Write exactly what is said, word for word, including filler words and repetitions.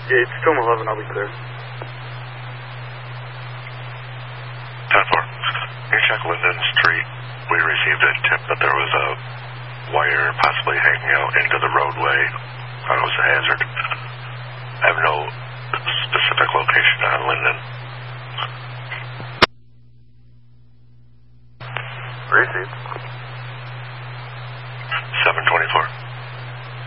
Yeah, it's Tom eleven, I'll be clear. ten four. Can you check Linden Street? We received a tip that there was a wire possibly hanging out into the roadway. Thought it was a hazard. I have no specific location on Linden. Received. seven twenty-four.